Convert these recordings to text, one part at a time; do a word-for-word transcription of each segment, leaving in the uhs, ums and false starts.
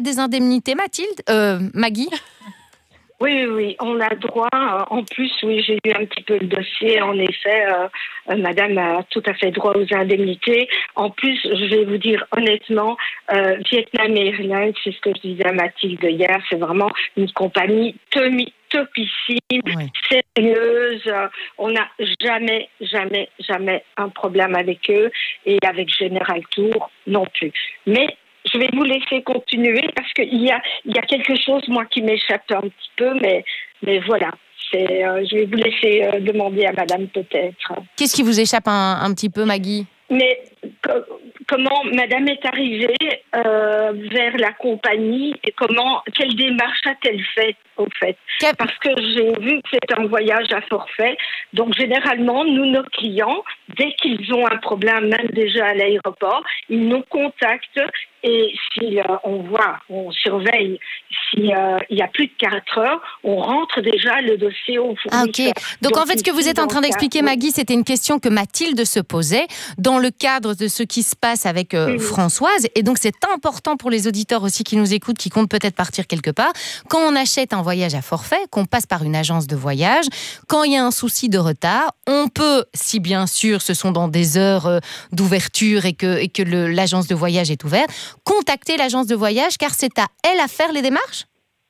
des indemnités, Mathilde euh, Maggie? Oui, oui, on a droit. En plus, oui, j'ai lu un petit peu le dossier. En effet, euh, euh, madame a tout à fait droit aux indemnités. En plus, je vais vous dire honnêtement, euh, Vietnam Airlines, c'est ce que je disais à Mathilde hier, c'est vraiment une compagnie temi- topissime, oui. Sérieuse. On n'a jamais, jamais, jamais un problème avec eux et avec General Tour non plus. Mais je vais vous laisser continuer parce qu'il y a, il y a quelque chose, moi, qui m'échappe un petit peu, mais, mais voilà. C'est, euh, je vais vous laisser euh, demander à madame peut-être. Qu'est-ce qui vous échappe un, un petit peu, Maggie? Mais co- comment madame est arrivée euh, vers la compagnie et comment, quelle démarche a-t-elle fait au fait? Cap- Parce que j'ai vu que c'est un voyage à forfait. Donc généralement, nous, nos clients, dès qu'ils ont un problème, même déjà à l'aéroport, ils nous contactent et si euh, on voit, on surveille, s'il euh, y a plus de quatre heures, on rentre déjà le dossier au fournisseur. Ah, ok. Donc, Donc en fait, ce que vous êtes en train d'expliquer, Maggie, c'était une question que Mathilde se posait dans le cadre de ce qui se passe avec euh, mmh. Françoise. Et donc, c'est important pour les auditeurs aussi qui nous écoutent, qui comptent peut-être partir quelque part. Quand on achète un voyage à forfait, qu'on passe par une agence de voyage, quand il y a un souci de retard, on peut, si bien sûr ce sont dans des heures euh, d'ouverture et que, et que le, l'agence de voyage est ouverte, contacter l'agence de voyage car c'est à elle à faire les démarches?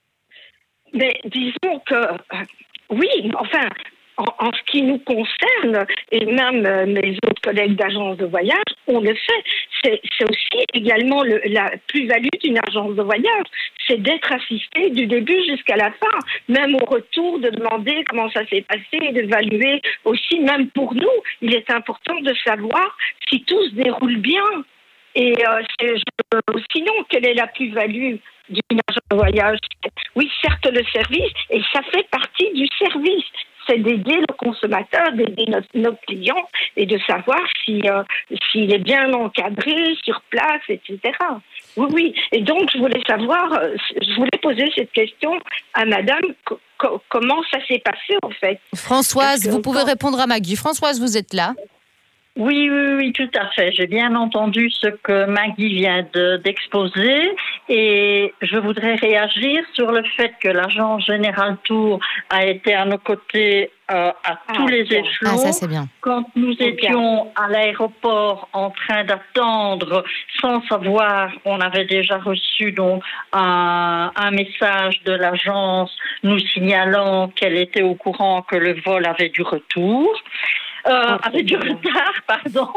Mais disons que, euh, oui, enfin, en, en ce qui nous concerne, et même euh, mes autres collègues d'agence de voyage, on le fait. C'est, c'est aussi également le, la plus-value d'une agence de voyage, c'est d'être assisté du début jusqu'à la fin, même au retour, de demander comment ça s'est passé et d'évaluer aussi, même pour nous, il est important de savoir si tout se déroule bien. Et euh, c'est, je, sinon, quelle est la plus-value d'une agence de voyage? Oui, certes, le service, et ça fait partie du service. C'est d'aider le consommateur, d'aider notre, notre client et de savoir si, euh, s'il est bien encadré sur place, et cetera. Oui, oui. Et donc, je voulais savoir, euh, je voulais poser cette question à madame, co- co- comment ça s'est passé, en fait? Françoise, que, vous pouvez quand... répondre à Maggie. Françoise, vous êtes là? Oui, oui, oui, tout à fait. J'ai bien entendu ce que Maggie vient de, d'exposer et je voudrais réagir sur le fait que l'agence General Tour a été à nos côtés euh, à ah, tous les bien. échelons. Ah, ça, c'est bien. Quand nous c'est étions bien. à l'aéroport en train d'attendre, sans savoir, on avait déjà reçu donc un, un message de l'agence nous signalant qu'elle était au courant que le vol avait du retour. Euh, avec du retard, pardon.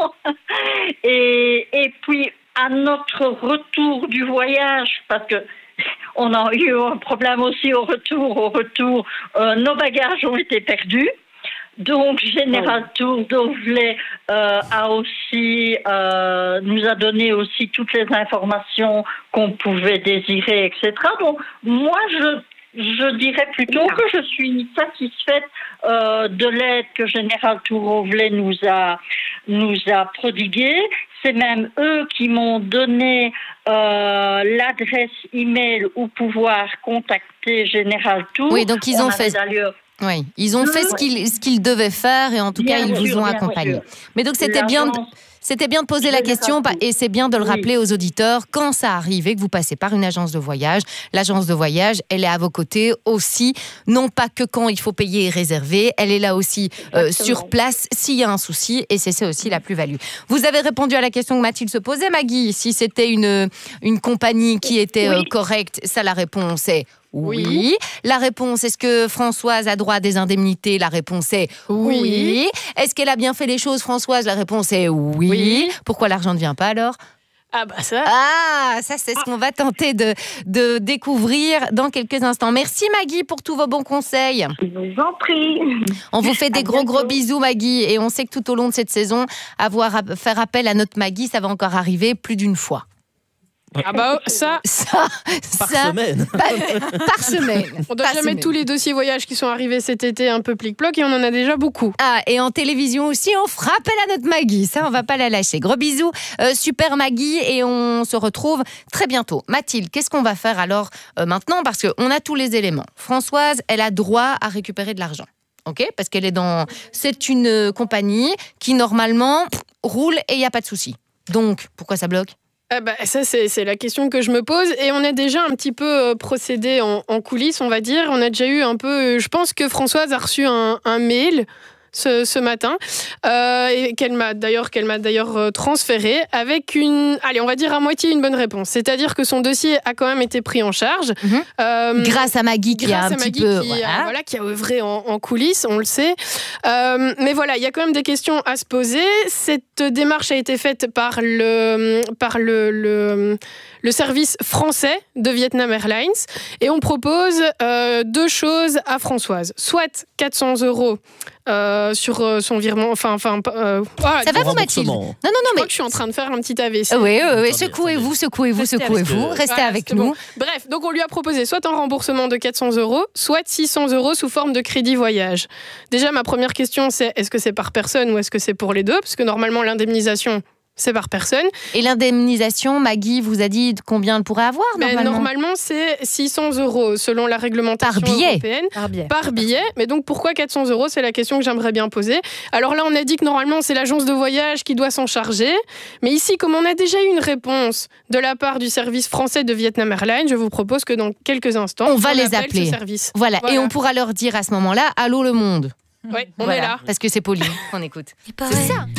Et, et puis, à notre retour du voyage, parce que on a eu un problème aussi au retour, au retour, euh, nos bagages ont été perdus. Donc, General Tour d'Ovelet euh, a aussi, euh, nous a donné aussi toutes les informations qu'on pouvait désirer, et cetera. Donc, moi, je Je dirais plutôt que je suis satisfaite euh, de l'aide que General Tour Ovelet nous a, nous a prodiguée. C'est même eux qui m'ont donné euh, l'adresse email où pouvoir contacter General Tour. Oui, donc ils ont fait... D'ailleurs Oui, ils ont fait ce qu'ils, ce qu'ils devaient faire et en tout bien cas, ils sûr, vous ont accompagné. Sûr. Mais donc, c'était bien, de, c'était bien de poser la question et c'est bien de le rappeler oui. aux auditeurs. Quand ça arrive et que vous passez par une agence de voyage, l'agence de voyage, elle est à vos côtés aussi, non pas que quand il faut payer et réserver, elle est là aussi euh, sur place s'il y a un souci et c'est ça aussi la plus-value. Vous avez répondu à la question que Mathilde se posait, Maggie. Si c'était une, une compagnie qui était oui. euh, correcte, ça, la réponse est... Oui. oui. La réponse, est-ce que Françoise a droit à des indemnités? La réponse est oui. oui. Est-ce qu'elle a bien fait les choses, Françoise? La réponse est oui. oui. Pourquoi l'argent ne vient pas alors? Ah bah ça. Ah, ça c'est ce qu'on va tenter de, de découvrir dans quelques instants. Merci Maggie pour tous vos bons conseils. Je vous en prie. On vous fait des à gros bientôt. gros bisous Maggie et on sait que tout au long de cette saison, avoir à faire appel à notre Maggie, ça va encore arriver plus d'une fois. Ah bah ça, ça par ça, semaine. Par, par semaine. On doit déjà mettre tous les dossiers voyages qui sont arrivés cet été un peu plic-ploc et on en a déjà beaucoup. Ah, et en télévision aussi, on fera appel à notre Maggie. Ça, on va pas la lâcher. Gros bisous, euh, super Maggie, et on se retrouve très bientôt. Mathilde, qu'est-ce qu'on va faire alors euh, maintenant? Parce qu'on a tous les éléments. Françoise, elle a droit à récupérer de l'argent. Ok, parce qu'elle est dans. C'est une compagnie qui normalement pff, roule et il y a pas de souci. Donc, pourquoi ça bloque? Ah bah, ça, c'est, c'est la question que je me pose. Et on a déjà un petit peu procédé en, en coulisses, on va dire. On a déjà eu un peu... Je pense que Françoise a reçu un, un mail ce, ce matin, euh, et qu'elle m'a d'ailleurs, qu'elle m'a d'ailleurs transféré avec une... Allez, on va dire à moitié une bonne réponse. C'est-à-dire que son dossier a quand même été pris en charge. Mmh. Euh, grâce à Maggie qui a un petit Maggie peu... Qui, voilà. a, voilà, qui a œuvré en, en coulisses, on le sait. Euh, mais voilà, il y a quand même des questions à se poser. Cette démarche a été faite par le, par le, le, le service français de Vietnam Airlines. Et on propose euh, deux choses à Françoise. Soit quatre cents euros Euh, sur euh, son virement, enfin, enfin, euh, voilà, ça va vous, Mathilde? Non, non, non, je mais que je suis en train de faire un petit A V C. Oui, oui, oui. Secouez-vous, secouez-vous, secouez-vous. Restez voilà, avec nous. Bon. Bref, donc on lui a proposé soit un remboursement de quatre cents euros, soit six cents euros sous forme de crédit voyage. Déjà, ma première question, c'est est-ce que c'est par personne ou est-ce que c'est pour les deux? Parce que normalement, l'indemnisation, c'est par personne. Et l'indemnisation, Maggie vous a dit combien elle pourrait avoir normalement? Mais normalement, c'est six cents euros selon la réglementation par billet. européenne. Par billet. Par billet. Mais donc, pourquoi quatre cents euros? C'est la question que j'aimerais bien poser. Alors là, on a dit que normalement, c'est l'agence de voyage qui doit s'en charger. Mais ici, comme on a déjà eu une réponse de la part du service français de Vietnam Airlines, je vous propose que dans quelques instants, on va les appeler. Service. Voilà. voilà. Et on pourra leur dire à ce moment-là, allô le monde. Oui, on voilà. est là. Parce que c'est poli. On écoute. C'est ça.